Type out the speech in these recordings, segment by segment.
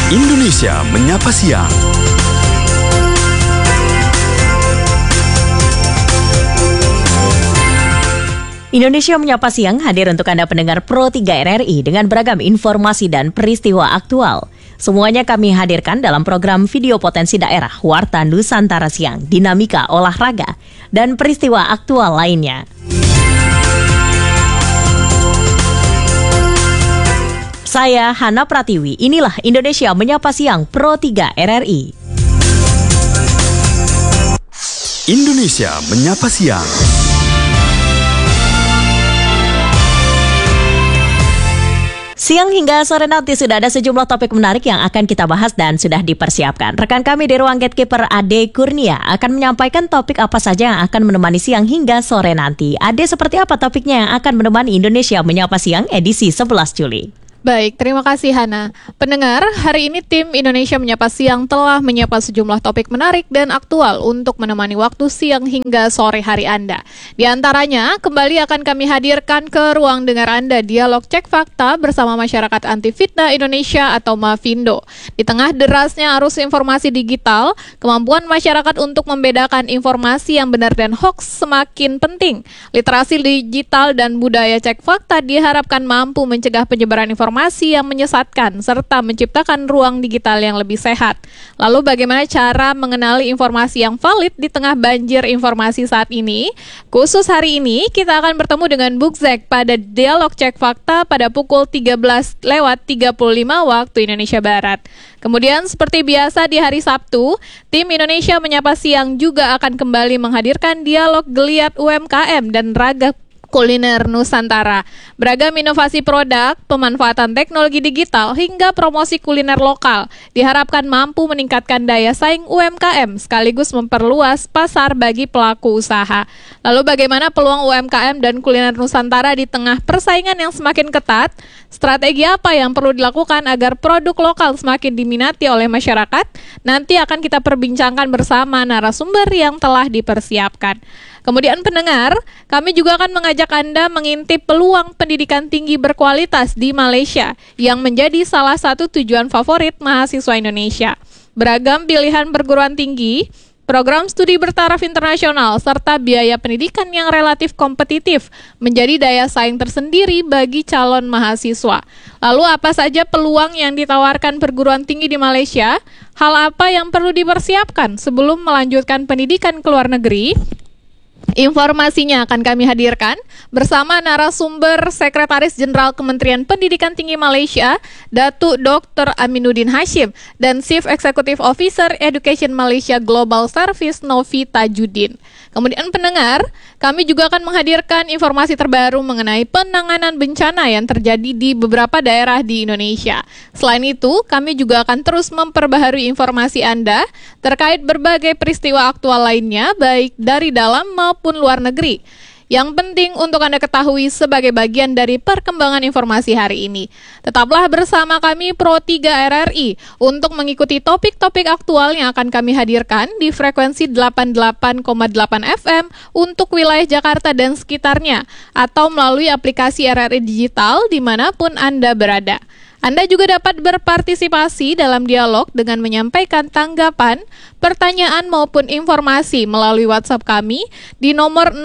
Indonesia Menyapa Siang. Indonesia Menyapa Siang hadir untuk Anda pendengar Pro 3 RRI dengan beragam informasi dan peristiwa aktual. Semuanya kami hadirkan dalam program Video Potensi Daerah Warta Nusantara Siang, dinamika olahraga, dan peristiwa aktual lainnya. Saya Hana Pratiwi, inilah Indonesia Menyapa Siang Pro 3 RRI. Indonesia Menyapa Siang. Siang hingga sore nanti sudah ada sejumlah topik menarik yang akan kita bahas dan sudah dipersiapkan. Rekan kami di ruang Gatekeeper Ade Kurnia akan menyampaikan topik apa saja yang akan menemani siang hingga sore nanti. Ade, seperti apa topiknya yang akan menemani Indonesia Menyapa Siang edisi 11 Juli? Baik, terima kasih Hana. Pendengar, hari ini tim Indonesia Menyapa Siang telah menyapa sejumlah topik menarik dan aktual untuk menemani waktu siang hingga sore hari Anda. Di antaranya, kembali akan kami hadirkan ke ruang dengar Anda dialog cek fakta bersama Masyarakat Anti Fitnah Indonesia atau MAFINDO. Di tengah derasnya arus informasi digital, kemampuan masyarakat untuk membedakan informasi yang benar dan hoax semakin penting. Literasi digital dan budaya cek fakta diharapkan mampu mencegah penyebaran informasi yang menyesatkan serta menciptakan ruang digital yang lebih sehat. Lalu bagaimana cara mengenali informasi yang valid di tengah banjir informasi saat ini? Khusus hari ini kita akan bertemu dengan Bukzek pada dialog cek fakta pada pukul 13.35 waktu Indonesia Barat. Kemudian seperti biasa di hari Sabtu, tim Indonesia Menyapa Siang juga akan kembali menghadirkan dialog geliat UMKM dan raga kuliner Nusantara. Beragam inovasi produk, pemanfaatan teknologi digital, hingga promosi kuliner lokal diharapkan mampu meningkatkan daya saing UMKM sekaligus memperluas pasar bagi pelaku usaha. Lalu bagaimana peluang UMKM dan kuliner Nusantara di tengah persaingan yang semakin ketat? Strategi apa yang perlu dilakukan agar produk lokal semakin diminati oleh masyarakat? Nanti akan kita perbincangkan bersama narasumber yang telah dipersiapkan. Kemudian pendengar, kami juga akan mengajak Anda mengintip peluang pendidikan tinggi berkualitas di Malaysia yang menjadi salah satu tujuan favorit mahasiswa Indonesia. Beragam pilihan perguruan tinggi, program studi bertaraf internasional, serta biaya pendidikan yang relatif kompetitif menjadi daya saing tersendiri bagi calon mahasiswa. Lalu apa saja peluang yang ditawarkan perguruan tinggi di Malaysia? Hal apa yang perlu dipersiapkan sebelum melanjutkan pendidikan ke luar negeri? Informasinya akan kami hadirkan bersama narasumber Sekretaris Jenderal Kementerian Pendidikan Tinggi Malaysia, Datuk Dr. Aminuddin Hashim, dan Chief Executive Officer Education Malaysia Global Service Novi Tajuddin. Kemudian pendengar, kami juga akan menghadirkan informasi terbaru mengenai penanganan bencana yang terjadi di beberapa daerah di Indonesia. Selain itu, kami juga akan terus memperbaharui informasi Anda terkait berbagai peristiwa aktual lainnya, baik dari dalam maupun luar negeri. Yang penting untuk Anda ketahui sebagai bagian dari perkembangan informasi hari ini. Tetaplah bersama kami Pro 3 RRI untuk mengikuti topik-topik aktual yang akan kami hadirkan di frekuensi 88,8 FM untuk wilayah Jakarta dan sekitarnya, atau melalui aplikasi RRI Digital dimanapun Anda berada. Anda juga dapat berpartisipasi dalam dialog dengan menyampaikan tanggapan, pertanyaan maupun informasi melalui WhatsApp kami di nomor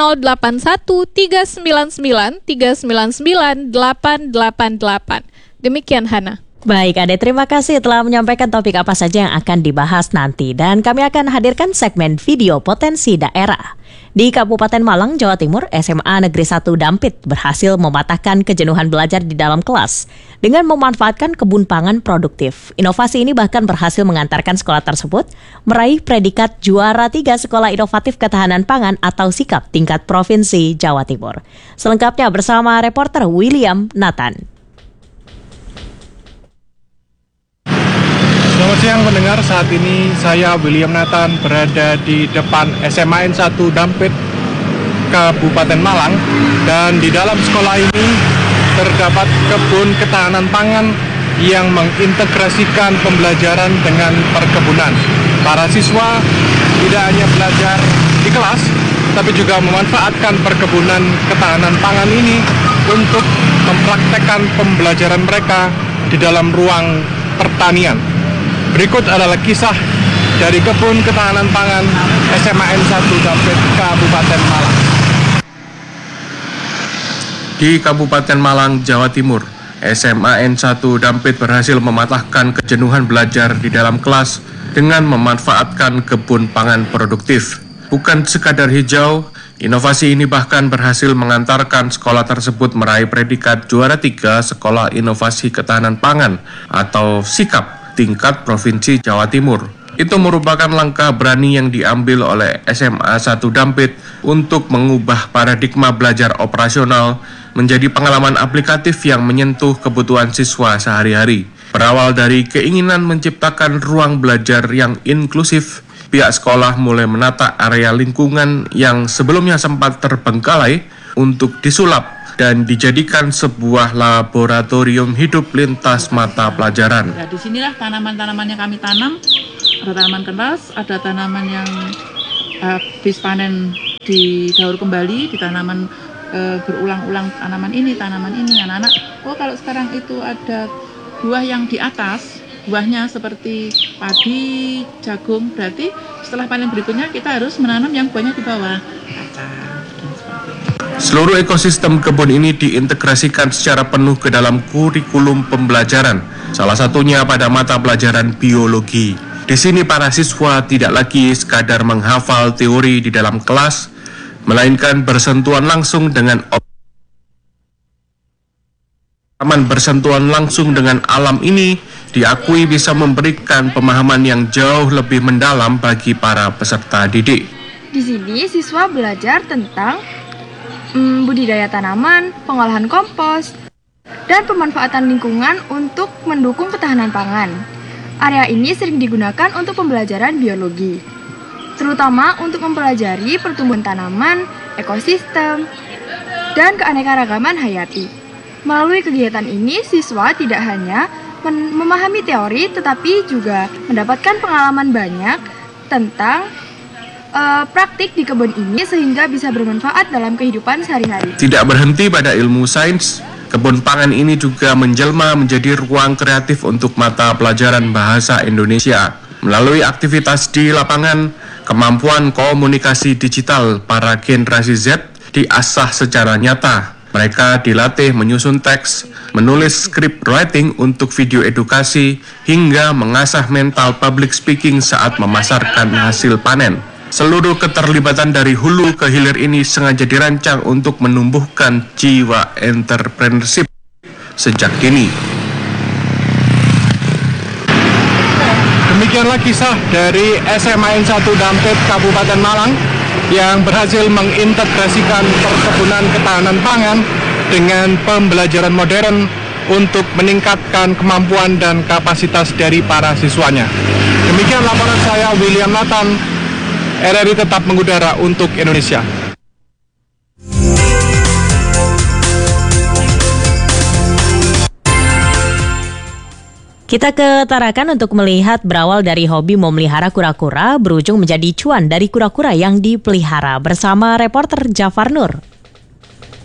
081399399888. Demikian Hana. Baik, Ade, terima kasih telah menyampaikan topik apa saja yang akan dibahas nanti. Dan kami akan hadirkan segmen Video Potensi Daerah. Di Kabupaten Malang, Jawa Timur, SMA Negeri 1 Dampit berhasil mematahkan kejenuhan belajar di dalam kelas dengan memanfaatkan kebun pangan produktif. Inovasi ini bahkan berhasil mengantarkan sekolah tersebut meraih predikat juara 3 Sekolah Inovatif Ketahanan Pangan atau SIKAP tingkat Provinsi Jawa Timur. Selengkapnya bersama reporter William Nathan. Selamat siang pendengar, saat ini saya William Nathan berada di depan SMA N 1 Dampit, Kabupaten Malang, dan di dalam sekolah ini terdapat kebun ketahanan pangan yang mengintegrasikan pembelajaran dengan perkebunan. Para siswa tidak hanya belajar di kelas, tapi juga memanfaatkan perkebunan ketahanan pangan ini untuk mempraktekkan pembelajaran mereka di dalam ruang pertanian. Berikut adalah kisah dari Kebun Ketahanan Pangan SMA N1 Dampit, Kabupaten Malang. Di Kabupaten Malang, Jawa Timur, SMA N1 Dampit berhasil mematahkan kejenuhan belajar di dalam kelas dengan memanfaatkan kebun pangan produktif. Bukan sekadar hijau, inovasi ini bahkan berhasil mengantarkan sekolah tersebut meraih predikat juara 3 Sekolah Inovasi Ketahanan Pangan atau SIKAP tingkat Provinsi Jawa Timur. Itu merupakan langkah berani yang diambil oleh SMA 1 Dampit untuk mengubah paradigma belajar operasional menjadi pengalaman aplikatif yang menyentuh kebutuhan siswa sehari-hari. Berawal dari keinginan menciptakan ruang belajar yang inklusif, pihak sekolah mulai menata area lingkungan yang sebelumnya sempat terbengkalai untuk disulap dan dijadikan sebuah laboratorium hidup lintas mata pelajaran. Nah, di sinilah tanaman-tanaman yang kami tanam. Ada tanaman keras, ada tanaman yang habis panen didaur kembali, di tanaman berulang-ulang tanaman ini. Anak-anak, oh kalau sekarang itu ada buah yang di atas, buahnya seperti padi, jagung, berarti setelah panen berikutnya kita harus menanam yang buahnya di bawah. Seluruh ekosistem kebun ini diintegrasikan secara penuh ke dalam kurikulum pembelajaran, salah satunya pada mata pelajaran biologi. Di sini para siswa tidak lagi sekadar menghafal teori di dalam kelas, melainkan bersentuhan langsung dengan alam ini diakui bisa memberikan pemahaman yang jauh lebih mendalam bagi para peserta didik. Di sini siswa belajar tentang budidaya tanaman, pengolahan kompos, dan pemanfaatan lingkungan untuk mendukung ketahanan pangan. Area ini sering digunakan untuk pembelajaran biologi, terutama untuk mempelajari pertumbuhan tanaman, ekosistem, dan keanekaragaman hayati. Melalui kegiatan ini, siswa tidak hanya memahami teori, tetapi juga mendapatkan pengalaman banyak tentang praktik di kebun ini sehingga bisa bermanfaat dalam kehidupan sehari-hari. Tidak berhenti pada ilmu sains, kebun pangan ini juga menjelma menjadi ruang kreatif untuk mata pelajaran bahasa Indonesia. Melalui aktivitas di lapangan, kemampuan komunikasi digital para generasi Z diasah secara nyata. Mereka dilatih menyusun teks, menulis script writing untuk video edukasi, hingga mengasah mental public speaking saat memasarkan hasil panen. Seluruh keterlibatan dari hulu ke hilir ini sengaja dirancang untuk menumbuhkan jiwa entrepreneurship sejak dini. Demikianlah kisah dari SMA N1 Dampit Kabupaten Malang yang berhasil mengintegrasikan perkebunan ketahanan pangan dengan pembelajaran modern untuk meningkatkan kemampuan dan kapasitas dari para siswanya. Demikian laporan saya, William Nathan, RRI tetap mengudara untuk Indonesia. Kita ke Tarakan untuk melihat berawal dari hobi memelihara kura-kura berujung menjadi cuan dari kura-kura yang dipelihara bersama reporter Jafar Nur.